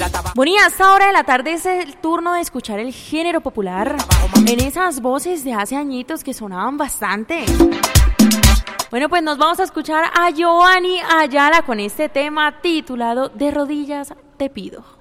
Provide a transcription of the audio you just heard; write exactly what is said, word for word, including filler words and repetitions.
Bueno, y a esta hora de la tarde es el turno de escuchar el género popular en esas voces de hace añitos que sonaban bastante. Bueno, pues nos vamos a escuchar a Giovanni Ayala con este tema titulado De rodillas te pido.